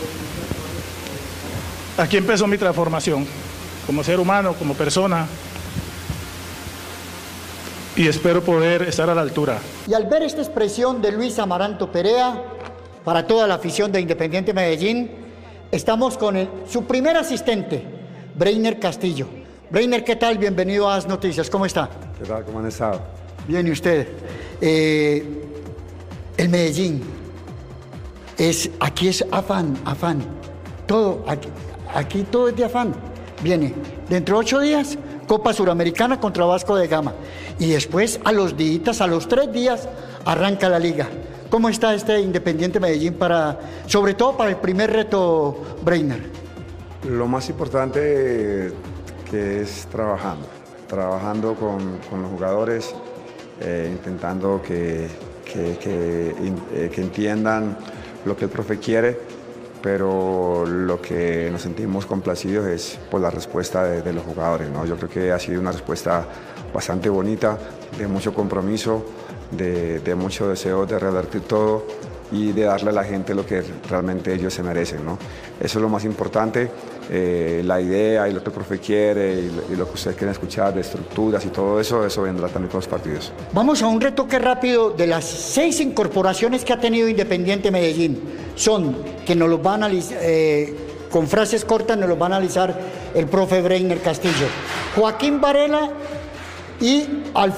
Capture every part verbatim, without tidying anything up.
Aquí empezó mi transformación, como ser humano, como persona, y espero poder estar a la altura. Y al ver esta expresión de Luis Amaranto Perea, para toda la afición de Independiente Medellín, estamos con el, su primer asistente, Breiner Castillo. Breiner, ¿qué tal? Bienvenido a As Noticias, ¿cómo está? ¿Qué tal? ¿Cómo han estado? Bien, ¿y usted? Eh, el Medellín, es, aquí es afán, afán, todo, aquí, aquí todo es de afán. Viene, dentro de ocho días, Copa Suramericana contra Vasco de Gama. Y después, a los días, a los tres días, arranca la liga. ¿Cómo está este Independiente Medellín para, sobre todo para el primer reto, Breiner? Lo más importante que es trabajando, trabajando con, con los jugadores, eh, intentando que, que, que, eh, que entiendan lo que el profe quiere, pero lo que nos sentimos complacidos es por la respuesta de, de los jugadores, ¿no? Yo creo que ha sido una respuesta bastante bonita, de mucho compromiso, de, de mucho deseo de revertir todo y de darle a la gente lo que realmente ellos se merecen, ¿no? Eso es lo más importante, eh, la idea y lo que el profe quiere y lo, y lo que ustedes quieren escuchar de estructuras y todo eso, eso vendrá también con los partidos. Vamos a un retoque rápido de las seis incorporaciones que ha tenido Independiente Medellín. Son, que nos los va a analizar, eh, con frases cortas nos los va a analizar el profe Breiner Castillo. Joaquín Varela y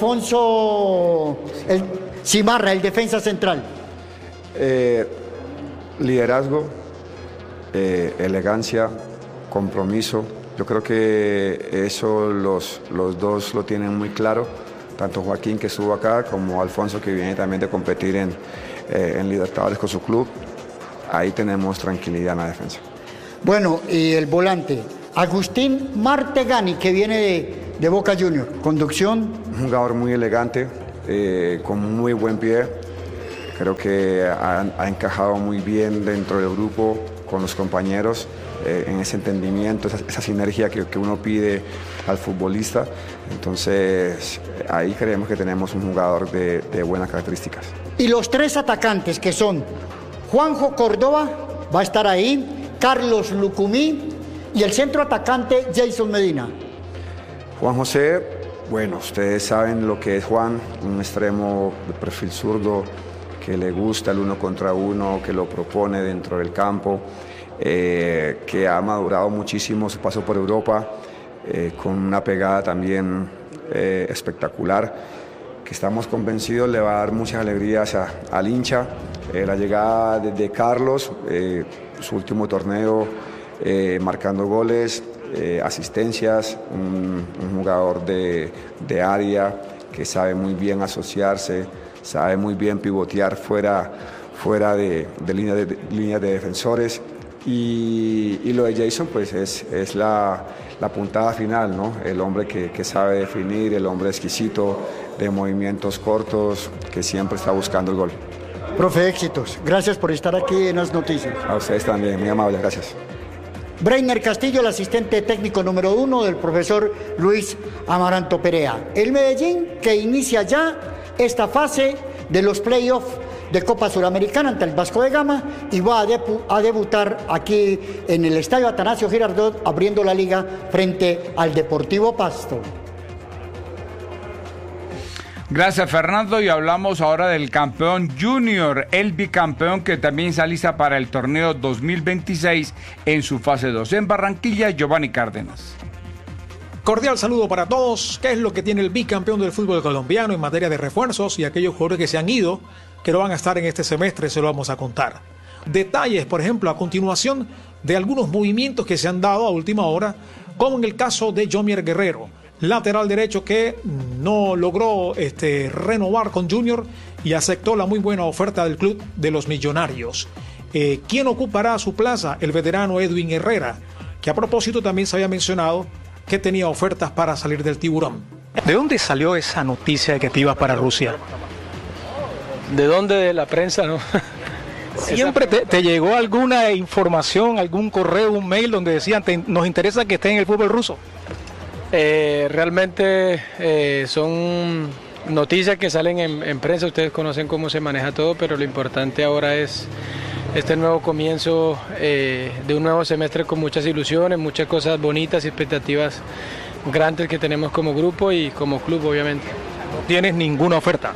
Alfonso el, Cimarra, el defensa central. Eh, liderazgo, eh, elegancia, compromiso. Yo creo que eso los, los dos lo tienen muy claro, tanto Joaquín, que estuvo acá, como Alfonso, que viene también de competir en, eh, en Libertadores con su club. Ahí tenemos tranquilidad en la defensa. Bueno, y el volante, Agustín Martegani, que viene de, de Boca Juniors. Conducción. Un jugador muy elegante, eh, con muy buen pie. Creo que ha, ha encajado muy bien dentro del grupo, con los compañeros, eh, en ese entendimiento, esa, esa sinergia que, que uno pide al futbolista. Entonces, ahí creemos que tenemos un jugador de, de buenas características. Y los tres atacantes, que son Juanjo Córdoba, va a estar ahí, Carlos Lucumí y el centro atacante Jason Medina. Juan José, bueno, ustedes saben lo que es Juan, un extremo de perfil zurdo, que le gusta el uno contra uno, que lo propone dentro del campo, eh, que ha madurado muchísimo su paso por Europa, eh, con una pegada también eh, espectacular, que estamos convencidos le va a dar muchas alegrías a, al hincha. Eh, la llegada de, de Carlos, eh, su último torneo, eh, marcando goles, eh, asistencias, un, un jugador de, de área que sabe muy bien asociarse, sabe muy bien pivotear fuera, fuera de, de líneas de, de, línea de defensores. Y, y lo de Jason pues es, es la, la puntada final, ¿no? El hombre que, que sabe definir, el hombre exquisito, de movimientos cortos, que siempre está buscando el gol. Profe, éxitos. Gracias por estar aquí en Las Noticias. A ustedes también, muy amables, gracias. Breiner Castillo, el asistente técnico número uno del profesor Luis Amaranto Perea. El Medellín que inicia ya esta fase de los playoffs de Copa Suramericana ante el Vasco de Gama y va a, debu a debutar aquí en el Estadio Atanasio Girardot abriendo la liga frente al Deportivo Pasto. Gracias, Fernando, y hablamos ahora del campeón junior, el bicampeón que también se alista para el torneo dos mil veintiséis en su fase dos. En Barranquilla, Giovanni Cárdenas. Cordial saludo para todos. ¿Qué es lo que tiene el bicampeón del fútbol colombiano en materia de refuerzos y aquellos jugadores que se han ido, que no van a estar en este semestre? Se lo vamos a contar. Detalles, por ejemplo, a continuación de algunos movimientos que se han dado a última hora, como en el caso de Yomier Guerrero, lateral derecho que no logró este, renovar con Junior y aceptó la muy buena oferta del club de los Millonarios. Eh, ¿Quién ocupará su plaza? El veterano Edwin Herrera, que a propósito también se había mencionado que tenía ofertas para salir del Tiburón. ¿De dónde salió esa noticia de que te ibas para Rusia? ¿De dónde? De la prensa, ¿no? ¿Siempre te, te llegó alguna información, algún correo, un mail donde decían te, nos interesa que esté en el fútbol ruso? Eh, realmente eh, son noticias que salen en, en prensa, ustedes conocen cómo se maneja todo, pero lo importante ahora es este nuevo comienzo eh, de un nuevo semestre con muchas ilusiones, muchas cosas bonitas y expectativas grandes que tenemos como grupo y como club, obviamente. No tienes ninguna oferta.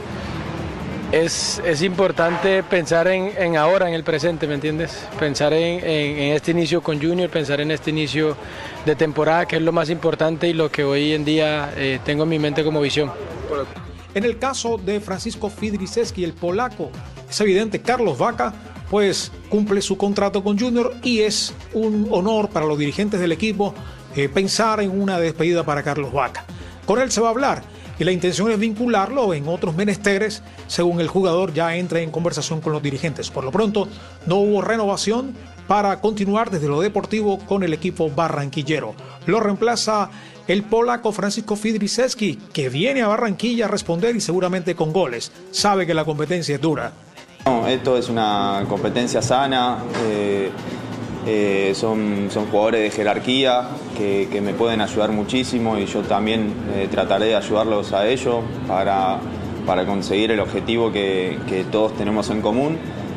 Es, es importante pensar en, en ahora, en el presente, ¿me entiendes? Pensar en, en, en este inicio con Junior, pensar en este inicio de temporada, que es lo más importante y lo que hoy en día eh, tengo en mi mente como visión. En el caso de Francisco Fidriszewski, el polaco, es evidente, Carlos Vaca, pues cumple su contrato con Junior y es un honor para los dirigentes del equipo eh, pensar en una despedida para Carlos Vaca. Con él se va a hablar y la intención es vincularlo en otros menesteres según el jugador ya entre en conversación con los dirigentes. Por lo pronto no hubo renovación para continuar desde lo deportivo con el equipo barranquillero. Lo reemplaza el polaco Francisco Fidriszewski, que viene a Barranquilla a responder y seguramente con goles. Sabe que la competencia es dura. No, esto es una competencia sana. Eh... Eh, son, son jugadores de jerarquía que, que me pueden ayudar muchísimo y yo también eh, trataré de ayudarlos a ellos para, para conseguir el objetivo que, que todos tenemos en común,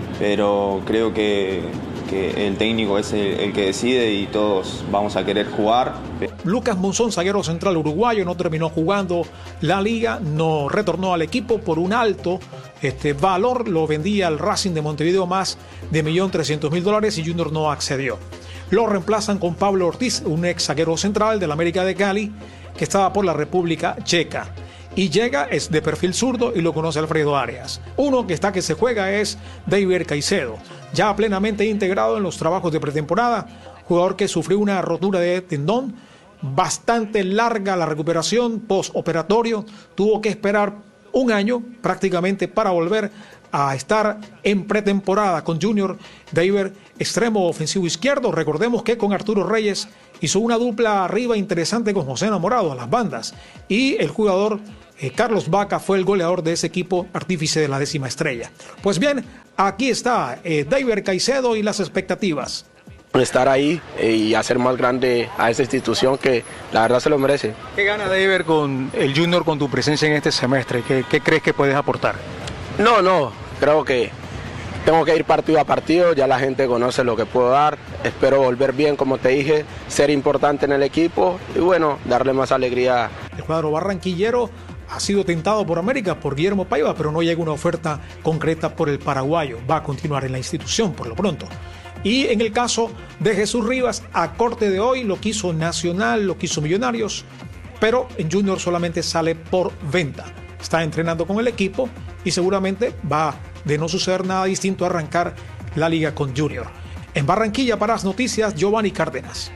pero creo que, que el técnico es el, el que decide y todos vamos a querer jugar. Lucas Monzón, zaguero central uruguayo, no terminó jugando la liga, no retornó al equipo por un alto este valor, lo vendía al Racing de Montevideo más de un millón trescientos mil dólares y Junior no accedió. Lo reemplazan con Pablo Ortiz, un ex zaguero central del América de Cali que estaba por la República Checa. Y llega, es de perfil zurdo y lo conoce Alfredo Arias. Uno que está que se juega es David Caicedo, ya plenamente integrado en los trabajos de pretemporada, jugador que sufrió una rotura de tendón, bastante larga la recuperación postoperatorio, tuvo que esperar un año prácticamente para volver a estar en pretemporada con Junior. David, extremo ofensivo izquierdo, recordemos que con Arturo Reyes hizo una dupla arriba interesante con José Enamorado a las bandas y el jugador eh, Carlos Vaca fue el goleador de ese equipo, artífice de la décima estrella. Pues bien, aquí está eh, David Caicedo y las expectativas. Estar ahí y hacer más grande a esta institución que la verdad se lo merece. ¿Qué gana David con el Junior con tu presencia en este semestre? ¿Qué, qué crees que puedes aportar? No, no, creo que tengo que ir partido a partido, ya la gente conoce lo que puedo dar, espero volver bien, como te dije, ser importante en el equipo y bueno, darle más alegría. El cuadro barranquillero ha sido tentado por América, por Guillermo Paiva, pero no llega una oferta concreta por el paraguayo, va a continuar en la institución por lo pronto. Y en el caso de Jesús Rivas, a corte de hoy lo quiso Nacional, lo quiso Millonarios, pero en Junior solamente sale por venta. Está entrenando con el equipo y seguramente va, de no suceder nada distinto, a arrancar la liga con Junior. En Barranquilla, para las noticias, Giovanni Cárdenas.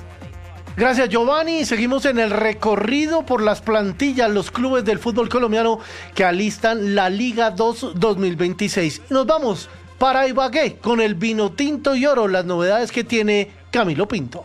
Gracias, Giovanni. Seguimos en el recorrido por las plantillas, los clubes del fútbol colombiano que alistan la Liga dos dos mil veintiséis. Nos vamos para Ibagué con el vino tinto y oro, las novedades que tiene Camilo Pinto.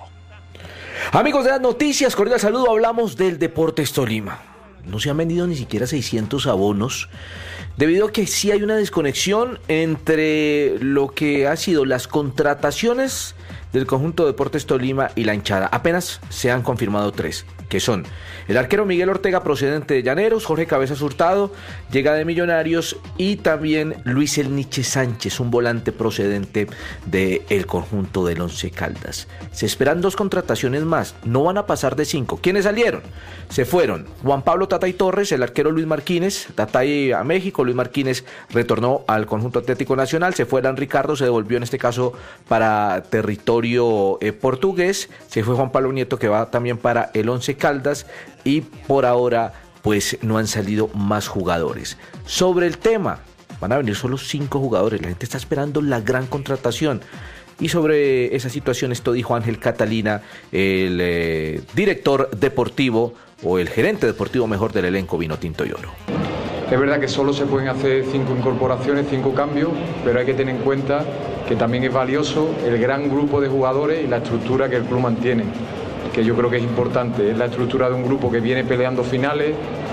Amigos de las noticias, cordial saludo, hablamos del Deportes Tolima. No se han vendido ni siquiera seiscientos abonos, debido a que sí hay una desconexión entre lo que ha sido las contrataciones del conjunto de Deportes Tolima y la hinchada. Apenas se han confirmado tres, que son el arquero Miguel Ortega, procedente de Llaneros, Jorge Cabezas Hurtado, llega de Millonarios, y también Luis El Niche Sánchez, un volante procedente del conjunto del Once Caldas. Se esperan dos contrataciones más, no van a pasar de cinco. ¿Quiénes salieron? Se fueron Juan Pablo Tatay Torres, el arquero Luis Marquínez, Tatay a México, Luis Marquínez retornó al conjunto Atlético Nacional, se fue Alan Ricardo, se devolvió en este caso para territorio eh, portugués, se fue Juan Pablo Nieto, que va también para el Once Caldas, y por ahora pues no han salido más jugadores. Sobre el tema, van a venir solo cinco jugadores, la gente está esperando la gran contratación. Y sobre esa situación esto dijo Ángel Catalina, el eh, director deportivo o el gerente deportivo mejor del elenco Vino Tinto y Oro. Es verdad que solo se pueden hacer cinco incorporaciones, cinco cambios, pero hay que tener en cuenta que también es valioso el gran grupo de jugadores y la estructura que el club mantiene, que yo creo que es importante. Es la estructura de un grupo que viene peleando finales,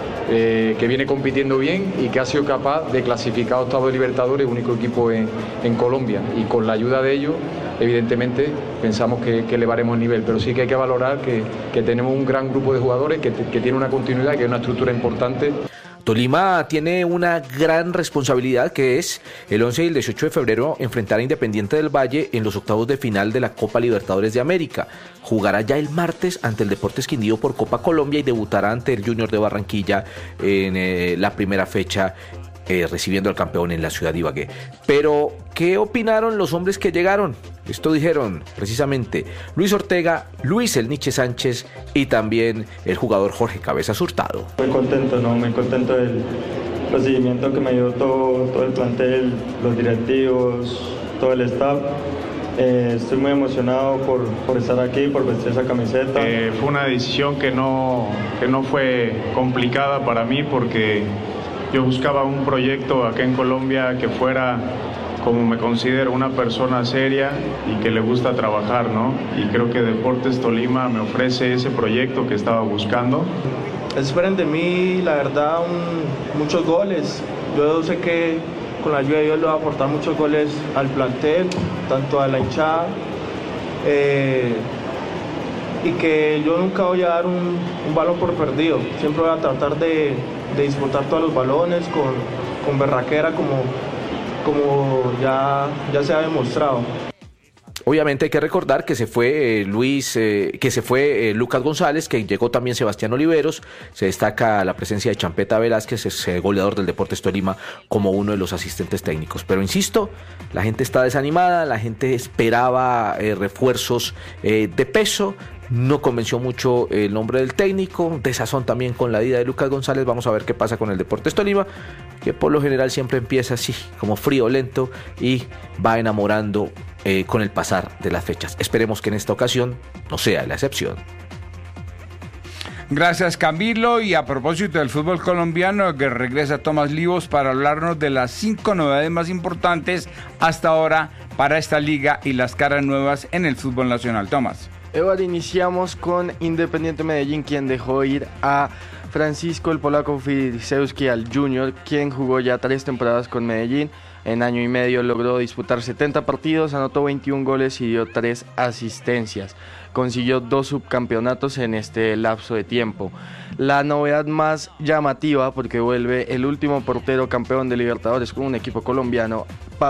eh, que viene compitiendo bien y que ha sido capaz de clasificar a octavos de Libertadores, único equipo en, en Colombia, y con la ayuda de ellos evidentemente pensamos que, que elevaremos el nivel, pero sí que hay que valorar que, que tenemos un gran grupo de jugadores que, que tiene una continuidad, que es una estructura importante. Tolima tiene una gran responsabilidad, que es el once y el dieciocho de febrero enfrentar a Independiente del Valle en los octavos de final de la Copa Libertadores de América. Jugará ya el martes ante el Deportes Quindío por Copa Colombia y debutará ante el Junior de Barranquilla en eh, la primera fecha, eh, recibiendo al campeón en la ciudad de Ibagué. Pero, ¿qué opinaron los hombres que llegaron? Esto dijeron precisamente Luis Ortega, Luis El Niche Sánchez y también el jugador Jorge Cabezas Hurtado. Muy contento, ¿no? Muy contento del recibimiento que me dio todo, todo el plantel, los directivos, todo el staff. Eh, estoy muy emocionado por, por estar aquí, por vestir esa camiseta. Eh, fue una decisión que no, que no fue complicada para mí porque yo buscaba un proyecto acá en Colombia que fuera, como me considero, una persona seria y que le gusta trabajar, ¿no? Y creo que Deportes Tolima me ofrece ese proyecto que estaba buscando. Esperen de mí, la verdad, un, muchos goles. Yo sé que con la ayuda de Dios le va a aportar muchos goles al plantel, tanto a la hinchada. Eh, y que yo nunca voy a dar un, un balón por perdido. Siempre voy a tratar de, de disputar todos los balones con, con berraquera, como, como ya, ya se ha demostrado. Obviamente hay que recordar que se fue eh, Luis, eh, que se fue eh, Lucas González, que llegó también Sebastián Oliveros. Se destaca la presencia de Champeta Velázquez, es eh, goleador del Deportes Tolima, como uno de los asistentes técnicos. Pero insisto, la gente está desanimada, la gente esperaba eh, refuerzos eh, de peso. No convenció mucho el nombre del técnico, desazón también con la ida de Lucas González. Vamos a ver qué pasa con el Deportes Tolima, que por lo general siempre empieza así, como frío, lento, y va enamorando eh, con el pasar de las fechas. Esperemos que en esta ocasión no sea la excepción. Gracias, Camilo. Y a propósito del fútbol colombiano, que regresa Tomás Livos para hablarnos de las cinco novedades más importantes hasta ahora para esta liga y las caras nuevas en el fútbol nacional. Tomás. Eduardo, iniciamos con Independiente Medellín, quien dejó ir a Francisco el Polaco Filiszewski al Junior, quien jugó ya tres temporadas con Medellín. En año y medio logró disputar setenta partidos, anotó veintiún goles y dio tres asistencias. Consiguió dos subcampeonatos en este lapso de tiempo. La novedad más llamativa, porque vuelve el último portero campeón de Libertadores con un equipo colombiano,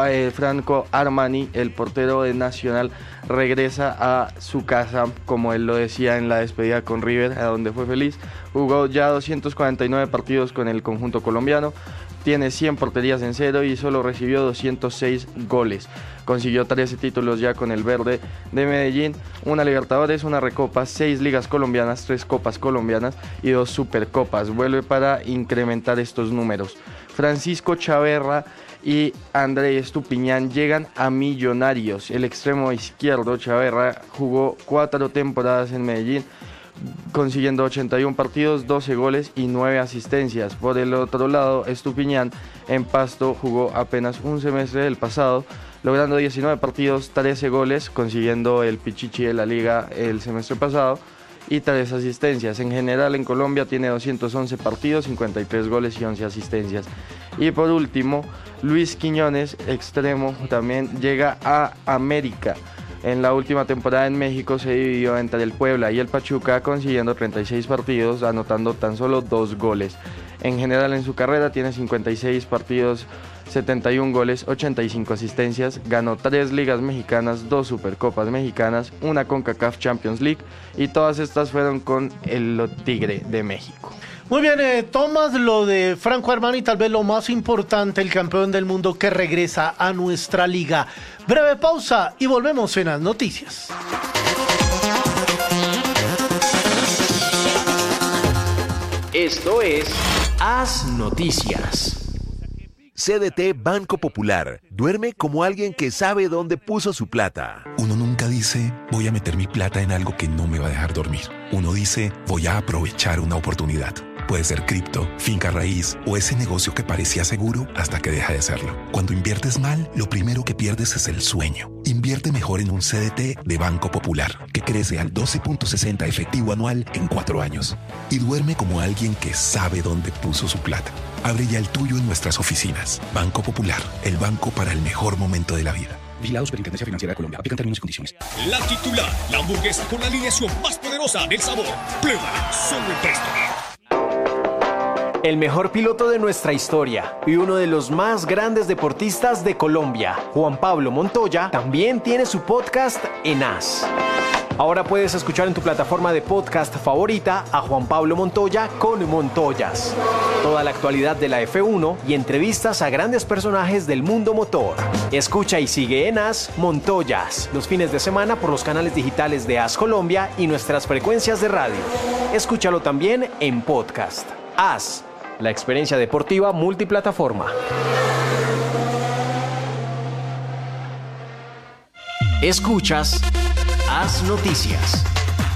Franco Armani, el portero de Nacional, regresa a su casa, como él lo decía en la despedida con River, a donde fue feliz. Jugó ya doscientos cuarenta y nueve partidos con el conjunto colombiano. Tiene cien porterías en cero y solo recibió doscientos seis goles. Consiguió trece títulos ya con el verde de Medellín, una Libertadores, una Recopa, seis ligas colombianas, tres copas colombianas y dos supercopas. Vuelve para incrementar estos números. Francisco Chaverra y André Estupiñán llegan a Millonarios. El extremo izquierdo, Chaverra, jugó cuatro temporadas en Medellín, consiguiendo ochenta y uno partidos, doce goles y nueve asistencias. Por el otro lado, Estupiñán en Pasto jugó apenas un semestre del pasado, logrando diecinueve partidos, trece goles, consiguiendo el Pichichi de la liga el semestre pasado, y tres asistencias. En general en Colombia tiene doscientos once partidos, cincuenta y tres goles y once asistencias. Y por último, Luis Quiñones, extremo, también llega a América. En la última temporada en México se dividió entre el Puebla y el Pachuca, consiguiendo treinta y seis partidos, anotando tan solo dos goles. En general en su carrera tiene cincuenta y seis partidos, setenta y un goles, ochenta y cinco asistencias, ganó tres ligas mexicanas, dos supercopas mexicanas, una CONCACAF Champions League, y todas estas fueron con el Tigre de México. Muy bien, eh, Tomás, lo de Franco Armani, tal vez lo más importante, el campeón del mundo que regresa a nuestra liga. Breve pausa y volvemos en las noticias. Esto es Haz Noticias. C D T Banco Popular. Duerme como alguien que sabe dónde puso su plata. Uno nunca dice, voy a meter mi plata en algo que no me va a dejar dormir. Uno dice, voy a aprovechar una oportunidad. Puede ser cripto, finca raíz o ese negocio que parecía seguro hasta que deja de serlo. Cuando inviertes mal, lo primero que pierdes es el sueño. Invierte mejor en un C D T de Banco Popular, que crece al doce punto sesenta efectivo anual en cuatro años. Y duerme como alguien que sabe dónde puso su plata. Abre ya el tuyo en nuestras oficinas. Banco Popular, el banco para el mejor momento de la vida. Vigilado Superintendencia Financiera de Colombia. Aplican términos y condiciones. La titular, la hamburguesa con la alineación más poderosa del sabor. Pruébala solo en Presto. El mejor piloto de nuestra historia y uno de los más grandes deportistas de Colombia, Juan Pablo Montoya, también tiene su podcast en As. Ahora puedes escuchar en tu plataforma de podcast favorita a Juan Pablo Montoya con Montoyas. Toda la actualidad de la F uno y entrevistas a grandes personajes del mundo motor. Escucha y sigue en As Montoyas los fines de semana por los canales digitales de As Colombia y nuestras frecuencias de radio. Escúchalo también en podcast. As, la experiencia deportiva multiplataforma. Escuchas As Noticias.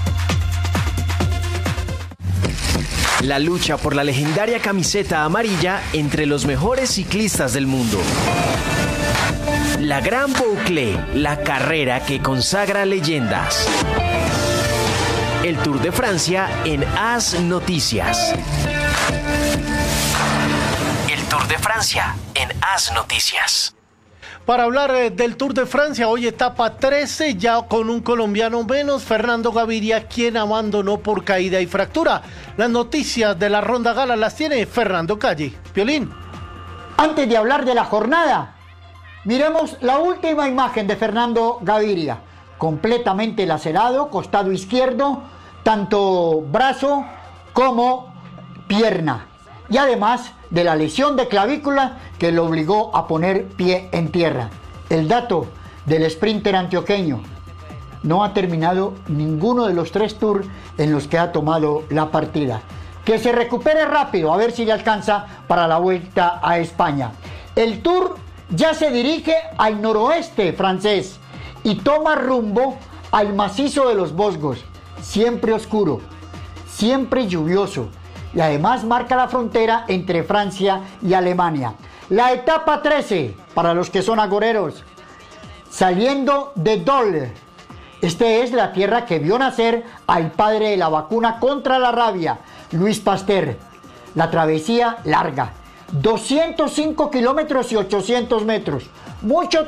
La lucha por la legendaria camiseta amarilla entre los mejores ciclistas del mundo. La Gran Boucle, la carrera que consagra leyendas. El Tour de Francia en As Noticias. El Tour de Francia en As Noticias. Para hablar eh, del Tour de Francia, hoy etapa trece, ya con un colombiano menos, Fernando Gaviria, quien abandonó por caída y fractura. Las noticias de la Ronda Gala las tiene Fernando Calle. Piolín. Antes de hablar de la jornada, miremos la última imagen de Fernando Gaviria. Completamente lacerado, costado izquierdo, tanto brazo como pierna. Y además de la lesión de clavícula que lo obligó a poner pie en tierra. El dato del sprinter antioqueño: no ha terminado ninguno de los tres tours en los que ha tomado la partida. Que se recupere rápido, a ver si le alcanza para la vuelta a España. El tour ya se dirige al noroeste francés y toma rumbo al macizo de los Vosgos, siempre oscuro, siempre lluvioso, y además marca la frontera entre Francia y Alemania. La etapa trece, para los que son agoreros, saliendo de Dole. Este es la tierra que vio nacer al padre de la vacuna contra la rabia, Luis Pasteur. La travesía larga, doscientos cinco kilómetros y ochocientos metros. Mucho